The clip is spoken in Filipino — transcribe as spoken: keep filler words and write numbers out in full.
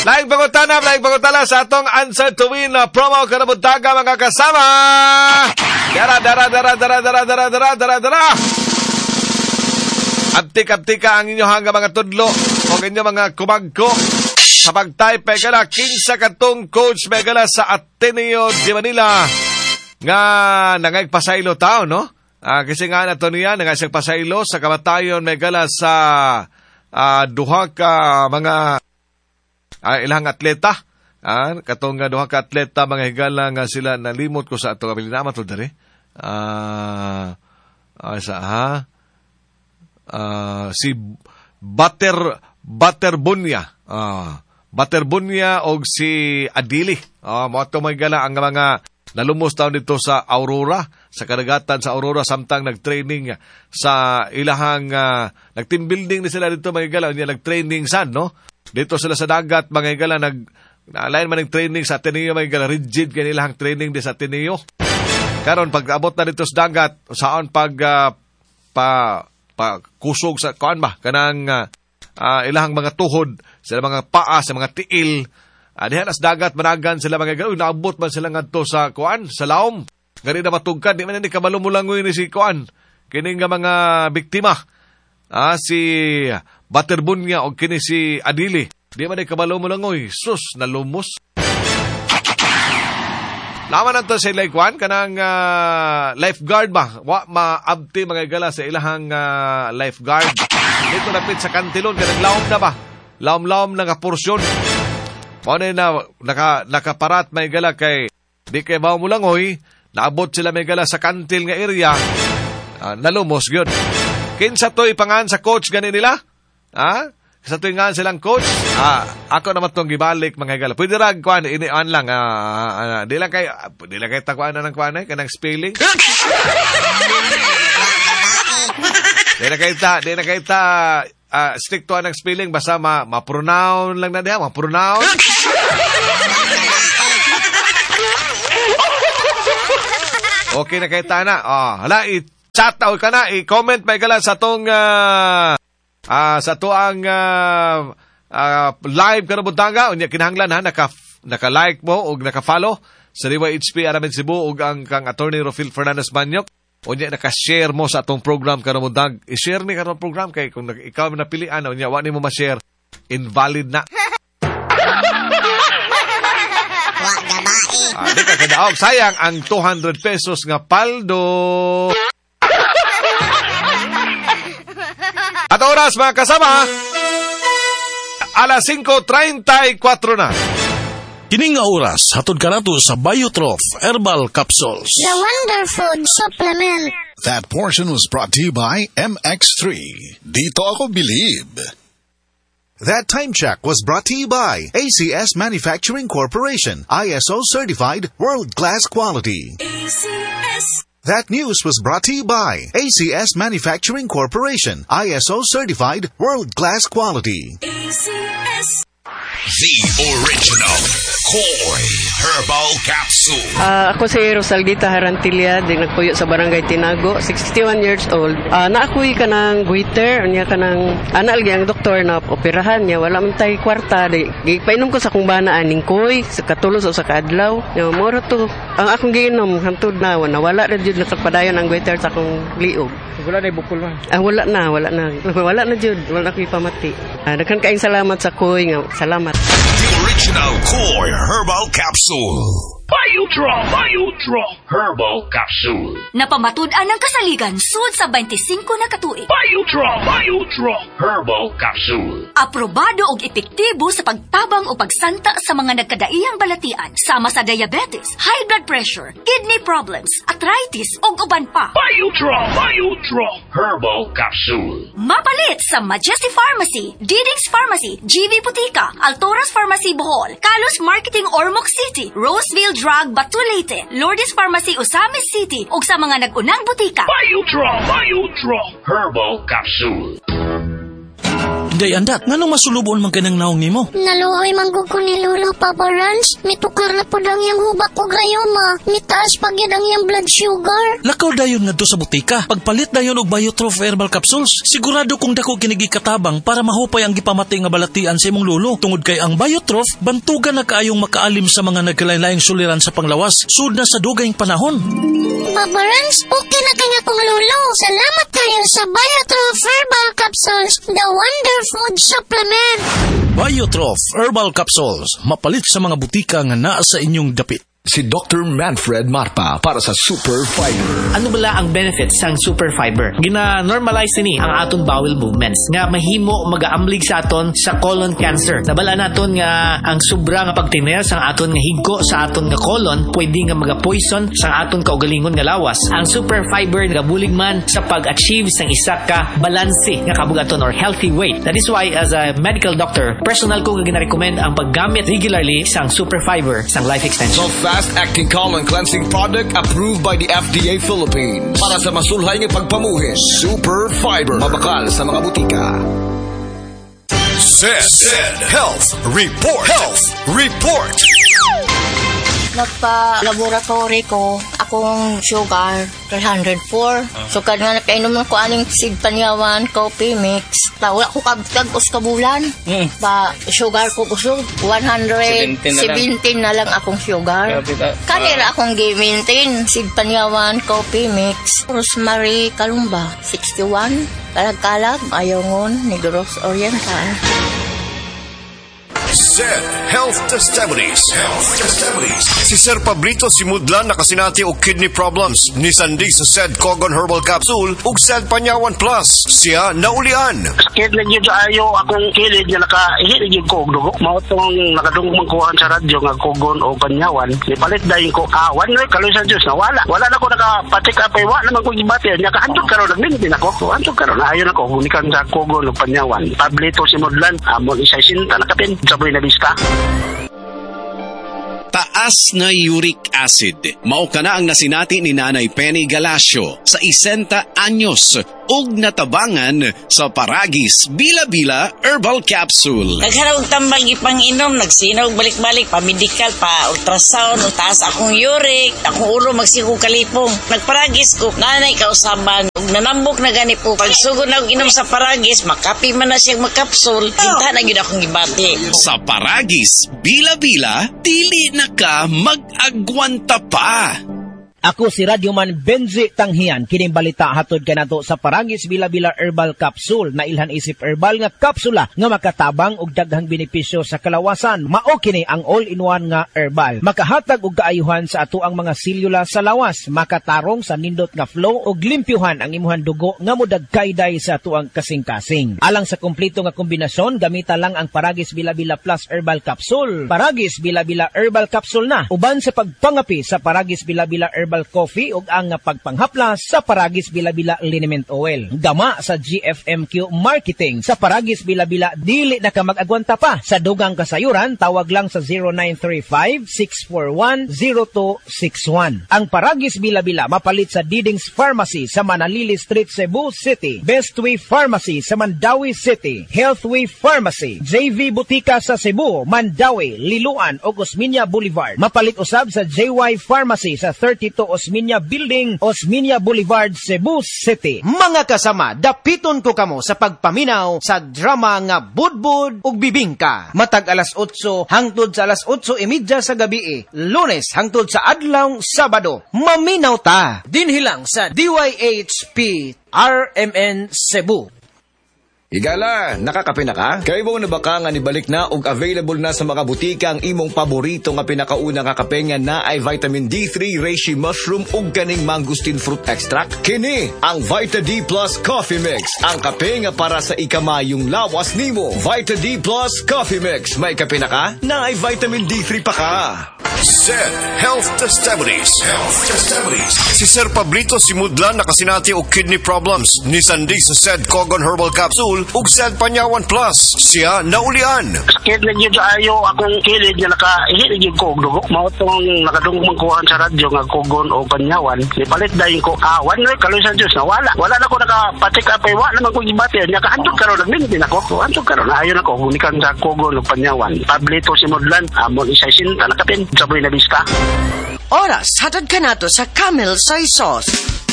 Laing pangutana, laing pangutana sa atong answer to win na promo karabuntaga mga kasama. Dara, dara, dara, dara, dara, dara, dara, dara, dara. Abtik-abtika ang inyong hanga mga tudlo o inyong mga kumagko. Sa pag-type, may gala, kinsa katong coach may gala sa Ateneo de Manila nga nangaypasaylo tao, no? Ah, kasi nga na to niya, nangaypasaylo sa kamatayon may gala sa uh, duha ka mga uh, ilang atleta. Ah, katong nga duha ka atleta, mga higala nga sila, nalimot ko sa ato kabilinaman to dali. Ah, uh, sa ha? Uh, si Butter Butterbunya. Ah, uh, Butterbunya og si Adili. Ah, uh, mo ato may gala ang mga nalumos taon dito sa Aurora, sa karagatan sa Aurora, samtang nag-training sa ilahang, uh, nag-team building ni sila dito, mga igala, niya nag-training san, no? Dito sila sa dagat, mga igala, nag, alain man ng training sa Ateneo, mga igala, rigid kan ilahang training di sa Ateneo. Karon pag-abot na dito sa dagat, saan pag, uh, pa, pa, kusog sa, kuan ba, kanang, uh, uh, ilahang mga tuhod, sa mga paa, sa mga tiil, Uh, dihan as dagat, managan sila mga gano'n. Naabot man sila nga to sa kuan, sa laom. Gani na matugkad. Di man hindi kamalumulangoy ni si kuan. Kini nga mga biktima. Ah, si Butterbunya o kini si Adili. Di man hindi kamalumulangoy. Sus, nalumos. Laman nato sa ilay kuan. Kanang uh, lifeguard ba? Wa maabti mga gala sa ilahang uh, lifeguard. Dito napit sa kantilon. Kanang laom na ba? Laom-laom na nga porsyon. Muna na naka, nakaparat may gala kay di kay mao mulangoy, naabot sila may gala sa kantil nga area, uh, nalumos yun. Kinsa to'y pangan sa coach gani nila? Ha? Sa to'y nga silang coach? Ah, ako naman itong gibalik mga gala. Pwede rag kuan, inian lang. Uh, uh, di lang kay, uh, di lang kay takuan na ng kuan eh, kanang spelling. Di na kay ta, di na kay ta, Uh, stick to ang spelling, basta ma, ma-pronoun lang na diya, ma-pronoun. Okay na kay Tana. Oh, hala, i-chat o ka na, i-comment may gala sa tong, uh, uh, sa to ang uh, uh, live karabutanga. Unya, kinahanglan ha, naka, naka-like mo o naka-follow sa Riwa H P Aramin Cebu o ang kang Attorney Rofil Fernandez Banyok. O niya, nakashare mo sa atong program karamundag. I-share ni karong program kay kung ikaw napilian, o niya, wala mo ma-share, invalid na. Wag gabae. Ah, di ka kadaog. Sayang ang two hundred pesos nga paldo. At oras mga kasama, alas five thirty-four na. Kining nga oras, hatod ka nato sa Biotrof Herbal Capsules. The Wonder Food Supplement. That portion was brought to you by M X three. Dito ako believe. That time check was brought to you by A C S Manufacturing Corporation. I S O certified world-class quality. A C S. That news was brought to you by A C S Manufacturing Corporation. I S O certified world-class quality. A C S. The original Koi Herbal Capsule. Uh, ako si Rosaldita Harantilla, di nagpuyo sa Barangay Tinago, sixty-one years old. Uh, naakoy ka ng goiter, niya ka ng anal ang doktor na operahan niya, wala man tayo kwarta. Di, painom ko sa kung banaan ning koy, sa katulos o sa kaadlaw. Yung moro to, ang akong giinom, hantod na, wala na dyan nakapadayon ang goiter sa akong liog. Wala na ibukol man? Ah, wala na, wala na. Wala na dyan, wala na ko ipamati. Ah, daghan kaing salamat sa koy nga, salamat. The original Koi Herbal Capsule. Biotrop, Biotrop Herbal Capsule. Napamatud-an ng kasaligan sud sa twenty-five na katuig. Biotrop, Biotrop Herbal Capsule. Aprobado og epektibo sa pagtabang o pagsanta sa mga nagkadaiyang balatian sama sa diabetes, high blood pressure, kidney problems, arthritis ug uban pa. Biotrop, Biotrop Herbal Capsule. Mapalit sa Majesty Pharmacy, Diding's Pharmacy, G V Butika, Altoras Pharmacy Bohol, Kalos Marketing Ormoc City, Roseville Drug Batulete, Lourdes Pharmacy Osamis City ug sa mga nag-unang butika. Biotrop, Biotrop Herbal Capsule. day andat. Nganong masulubon man kanang naong nimo? Naluoy manggug ko ni Lolo, Papa Rans. Mitukar na po lang yung hubak ko gayoma. Mitaas pag yan ang yung blood sugar. Lakaw dayon nga do sa butika. Pagpalit dayon og Biotroph Herbal Capsules. Sigurado kung dako kinigi katabang para mahupay ang gipamati nga balatian sa imong lolo. Tungod kay ang Biotroph, bantugan na kaayong makaalim sa mga nagkalain-laing suliran sa panglawas. Sud na sa dugayng panahon. Papa Rans, okay na kaya kong lolo. Salamat kayo sa Biotroph Herbal Capsules, the Wonder Food Supplement. Biotroph Herbal Capsules. Mapalit sa mga butika nga naa sa inyong dapit. Si Doctor Manfred Marpa para sa Super Fiber. Ano bala ang benefits sang Super Fiber? Gina-normalize ni ang aton bowel movements nga mahimo magaamblig sa aton sa colon cancer. Nabala naton nga ang sobra nga pagtiner sa aton nga higko sa aton nga colon pwede nga maga-poison sa aton kaugalingon nga lawas. Ang Super Fiber nagabulig man sa pag-achieve sang isa ka balanse nga kabugaton or healthy weight. That is why as a medical doctor, personal ko nga gina-recommend ang paggamit regularly sang Super Fiber sang life extension. So fast-acting colon cleansing product approved by the F D A Philippines. Para sa masulhay ng pagpamuhin, Super Fiber. Mabakal sa mga butika. Z Health Report. Health Report. Nagpa-laboratory ko, akong sugar, three hundred four. So, kada nga nakainom ko aning Sig Panyawan coffee mix. Ta, wala ko kabtag-os kabulan. Mm. Pa, sugar ko kusog, one hundred seventeen na lang akong sugar. Kanira akong gi-maintain, Sig Panyawan coffee mix. Rosemary Kalumba, sixty-one. Kalag-kalag, Ayongon, Negros Oriental. Z Health Testimonies. Health Testimonies. Si Sir Pablito Simudlan nakasinati og kidney problems ni Sandig sa Sed Cogon Herbal Capsule ug Sed Panyawan Plus. Siya naulian. Sakit na gyud ayo akong kilid nga nakahili gyud ko og dugo. Mao tong nakadungog kuhan sa radyo nga Cogon o Panyawan. Nipalit dayon ko awan noy kaloy sa Dios nawala. Wala na ko nakapatik apay wa naman ko gibati nya kahandog karon nagmingin ako. Handog karon ayo na ko gunikan sa Cogon o Panyawan. Pablito Simudlan amon isa sinta nakapin sabay na bista. Taas na uric acid. Mao kana ang nasinati ni Nanay Penny Galasio sa isenta anyos ug natabangan sa Paragis Bila-Bila Herbal Capsule. Nagharap tambang ipang-inom, nagsinaw balik-balik, pa-medical, pa-ultrasound, utaas akong uric, akong ulo magsiku kalipong. Nagparagis ko, nanay kausaban, ug nanambok na gani po. Pagsugod na inom sa Paragis, makapi man na siyang magkapsul, hinta na yun akong gibati. Sa Paragis Bila-Bila, dili na ka mag-agwanta pa. Ako si Radyoman Benji Tanghian, kining balita hatod kanato sa Paragis Bila-Bila Herbal Capsule na ilhan isip herbal nga kapsula nga makatabang og daghang benepisyo sa kalawasan. Mao kini ang all-in-one nga herbal. Makahatag og kaayuhan sa ato ang mga selula sa lawas, makatarong sa nindot nga flow og limpyuhan ang imuhang dugo nga modagkayday sa ato ang kasing-kasing. Alang sa kumpleto nga kombinasyon, gamita lang ang Paragis Bila-Bila Plus Herbal Capsule. Paragis Bila-Bila Herbal Capsule na uban sa pagpangapi sa Paragis Bila-Bila Herbal Coffee ug ang pagpanghaplas sa Paragis Bila-Bila Liniment Oil. Dama sa G F M Q Marketing sa Paragis Bila-Bila, dili na ka mag-agwanta pa. Sa dugang kasayuran, tawag lang sa zero nine three five, six four one, zero two six one. Ang Paragis Bila-Bila mapalit sa Diding's Pharmacy sa Manalili Street, Cebu City, Bestway Pharmacy sa Mandawi City, Healthway Pharmacy, J V Butika sa Cebu, Mandawi, Liloan ug Osmeña Boulevard. Mapalit usab sa J Y Pharmacy sa thirty-two Osmeña Building, Osmeña Boulevard, Cebu City. Mga kasama, dapiton ko kamo sa pagpaminaw sa drama nga Budbud ug Bibingka. Matag alas otso hangtod sa alas otso imidya sa gabi, Lunes hangtod sa adlaw Sabado. Maminaw ta dinhilang sa D Y H P R M N Cebu. Higala, nakakape na ka? Kaya mo na baka nga nibalik na ug available na sa mga butika ang imong paborito nga pinakauna nga kape nga na ay vitamin D three, reishi mushroom ug kaning mangosteen fruit extract? Kini ang Vita D Plus Coffee Mix, ang kape nga para sa ikamayong lawas nimo. Vita D Plus Coffee Mix, may kape na ka? Na ay vitamin D three pa ka. Said Health Testimonies. Health Testimonies. Si Sir Pablito Simudlan nakasinati og kidney problems. Ni Sandig sa Said Cogon Herbal Capsule ug Said Panyawan Plus. Siya naulian. Sakit na gyud ayo akong kilid nga nakahilig gyud ko og dugo. Mao tong nakadungog man kuhaan sa radyo nga Cogon o Panyawan. Ipalit dayon ko awan no kaloy sa Dios na wala. Wala na ko nakapatik apay wa naman ko gibati nya kahandog karon nagmintin ako. Handog karon ayo na ko gunikan sa Cogon o Panyawan. Pablito Simudlan amon isa sinta nakapin sa buhay na bista. Oras hatod kanato sa Camel Soy Sauce.